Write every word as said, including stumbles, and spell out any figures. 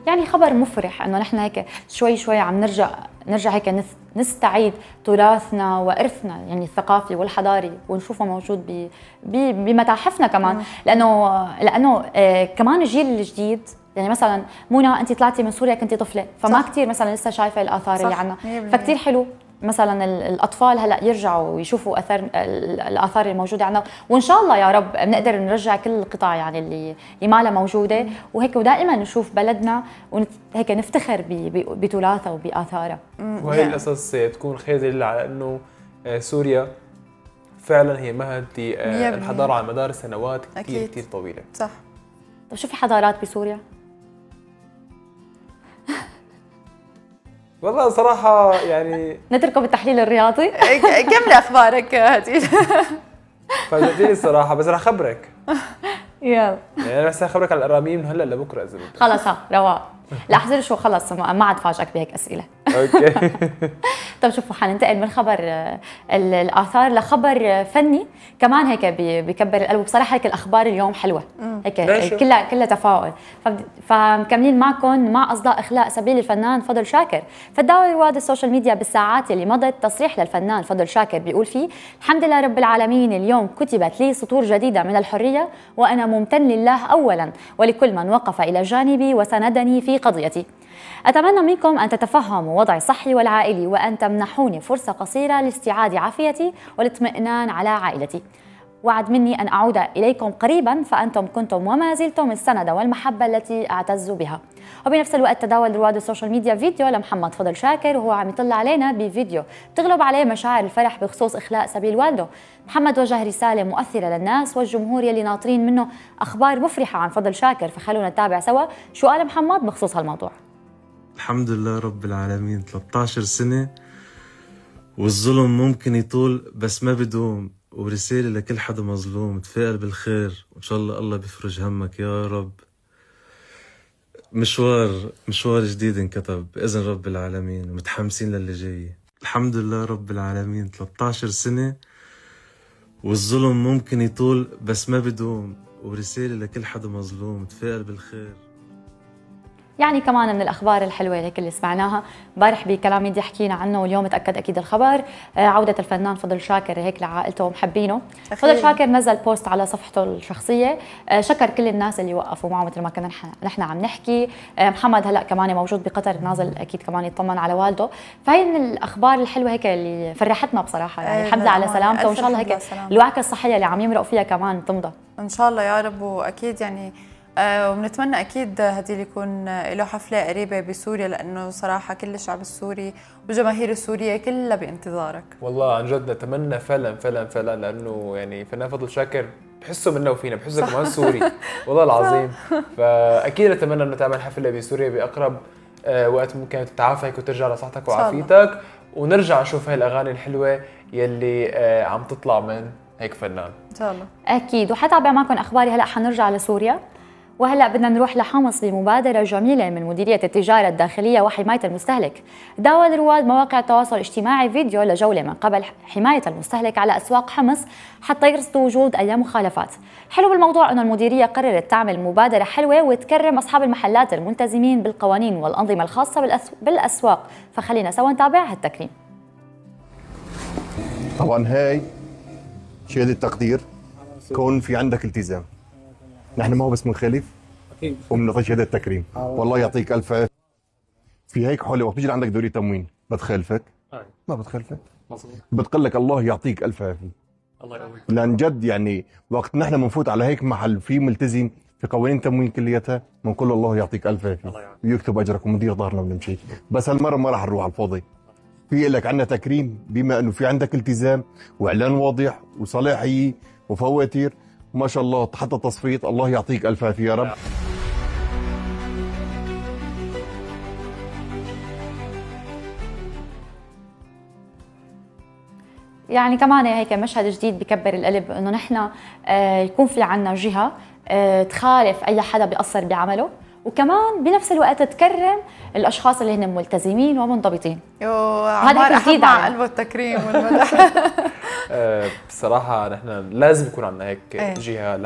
يعني خبر مفرح انه نحن هيك شوي شوي عم نرجع نرجع هيك نستعيد تراثنا وارثنا يعني الثقافي والحضاري ونشوفه موجود ب بمتاحفنا كمان. لانه لانه آه كمان الجيل الجديد يعني مثلا منى انت طلعتي من سوريا كنتي طفله فما كثير مثلا لسه شايفه الاثار اللي عندنا، فكتير حلو مثلا الاطفال هلا يرجعوا ويشوفوا اثر الاثار الموجوده عندنا، وان شاء الله يا رب بنقدر نرجع كل القطع يعني اللي اللي ما لها موجوده وهيك، ودائما نشوف بلدنا وهيك نفتخر بتراثها وباثارها. وهي القصص تكون خير دليل على انه سوريا فعلا هي مهد الحضاره على مدار سنوات كثير كثير طويله. صح. طيب شو في حضارات بسوريا؟ والله صراحة يعني نتركه بالتحليل الرياضي. كملي أخبارك هاتي. فاجأتيني الصراحة بس رح أخبرك. يلا. يعني أنا بس أخبرك على الأرامين من هلا لبكرة إذا بدك. خلص ها رواق. لا احذر شو خلص ما عاد فاجئك بهيك أسئلة. اوكي. طيب شوفوا حننتقل من خبر الآثار لخبر فني كمان هيك بكبر القلب، وبصراحة هيك الأخبار اليوم حلوة هيك كلها كلها تفاؤل. فمكملين معكم مع أصداء إخلاء سبيل الفنان فضل شاكر. فالداول رواد السوشيال ميديا بالساعات اللي مضت تصريح للفنان فضل شاكر بيقول فيه: الحمد لله رب العالمين، اليوم كتبت لي سطور جديدة من الحرية وأنا ممتن لله أولا ولكل من وقف إلى جانبي وسندني في قضيتي. أتمنى منكم أن تتفهموا وضعي الصحي والعائلي وأن تمنحوني فرصة قصيرة لاستعادة عافيتي والاطمئنان على عائلتي. وعد مني أن أعود إليكم قريبا، فأنتم كنتم وما زلتم السند والمحبة التي أعتز بها. وبنفس الوقت تداول رواد السوشيال ميديا فيديو لمحمد فضل شاكر وهو عم يطلع علينا بفيديو بتغلب عليه مشاعر الفرح بخصوص إخلاء سبيل والده. محمد وجه رسالة مؤثرة للناس والجمهور يلي ناطرين منه أخبار مفرحة عن فضل شاكر، فخلونا نتابع سوا شو قال محمد بخصوص هالموضوع. الحمد لله رب العالمين، ثلاثة عشر سنة والظلم ممكن يطول بس ما بدوم، ورسالة لكل حدا مظلوم: تفائل بالخير وإن شاء الله الله بيفرج همك يا رب. مشوار مشوار جديد انكتب بإذن رب العالمين ومتحمسين للي جاي. الحمد لله رب العالمين، ثلاثة عشر سنة والظلم ممكن يطول بس ما بدوم، ورسالة لكل حدا مظلوم: تفائل بالخير. يعني كمان من الاخبار الحلوه هيك اللي سمعناها امبارح بكلام ميديا حكينا عنه، واليوم تاكد اكيد الخبر عوده الفنان فضل شاكر هيك لعائلته ومحبينه. فضل شاكر نزل بوست على صفحته الشخصيه شكر كل الناس اللي وقفوا معه مثل ما كنا نحن عم نحكي. محمد هلا كمان موجود بقطر نازل اكيد كمان يطمن على والده. فهي من الاخبار الحلوه هيك اللي فرحتنا بصراحه، يعني الحمد لله على سلامته، وان شاء الله هيك الوعكه الصحيه اللي عم يمرق فيها كمان تمضى ان شاء الله يا رب. واكيد يعني آه وبنتمنى اكيد هديل يكون له حفله قريبه بسوريا، لانه صراحه كل الشعب السوري والجماهير السوريه كلها بانتظارك. والله عن جد نتمنى فعلا فعلا فعلا، لانه يعني فنان فضل شاكر بحسه منا وفينا، بحسه كمان سوري والله العظيم. فاكيد نتمنى انه تعمل حفله بسوريا باقرب آه وقت ممكن تتعافى هيك وترجع لصحتك وعافيتك، ونرجع نشوف هاي الاغاني الحلوه يلي آه عم تطلع من هيك فنان ان شاء الله. اكيد. وحتابع معكم اخباري. هلا حنرجع لسوريا، وهلا بدنا نروح لحمص بمبادره جميله من مديريه التجاره الداخليه وحمايه المستهلك. داول رواد مواقع التواصل الاجتماعي فيديو لجوله من قبل حمايه المستهلك على اسواق حمص حتى يرصدوا وجود اي مخالفات. حلو بالموضوع انه المديريه قررت تعمل مبادره حلوه وتكرم اصحاب المحلات الملتزمين بالقوانين والانظمه الخاصه بالاسواق، فخلينا سوا نتابع هالتكريم. طبعا هاي شهاده تقدير كون في عندك التزام. نحن ما هو بس بنخالف اكيد وبنعطي شهاده تكريم. والله يعطيك الف عافيه. في هيك حوالي وقت بيجي عندك دوري تموين بتخالفك؟ ما بتخالفك، مظبوط، بتقول لك الله يعطيك الف عافيه. الله يقويك. لان جد يعني وقت نحن بنفوت على هيك محل في ملتزم في قوانين تموين كلياتها بنقول الله يعطيك الف عافيه ويكتب اجرك ومدير ظهرنا بنمشي. بس هالمره ما راح نروح على الفاضي، في لك عندنا تكريم بما انه في عندك التزام واعلان واضح وصلاحيه وفواتير ما شاء الله حتى تصفيت. الله يعطيك الف عافيه يا رب. يعني كمان هيك مشهد جديد بكبر القلب، انه نحن آه يكون في عنا جهه آه تخالف اي حدا بيقصر بعمله، وكمان بنفس الوقت تكرم الاشخاص اللي هن ملتزمين ومنضبطين. يوه عمار احب مع قلبه التكريم والمدح. بصراحه نحن لازم يكون عندنا هيك جهه